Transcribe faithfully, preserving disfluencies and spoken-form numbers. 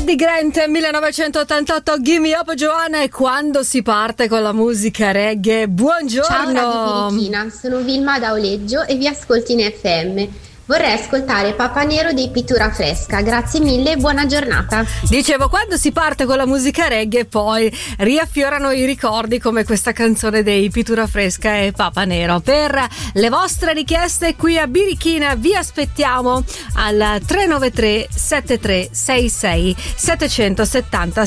Eddie Grant millenovecentottantotto, Gimme Up Joanna. E quando si parte con la musica reggae? Buongiorno. Ciao Radio Filichina, sono Vilma da Oleggio e vi ascolto in F M. Vorrei ascoltare Papa Nero dei Pittura Fresca. Grazie mille e buona giornata. Dicevo, quando si parte con la musica reggae poi riaffiorano i ricordi come questa canzone dei Pittura Fresca e Papa Nero. Per le vostre richieste qui a Birichina vi aspettiamo al tre nove tre sette tre sei sei sette sette zero.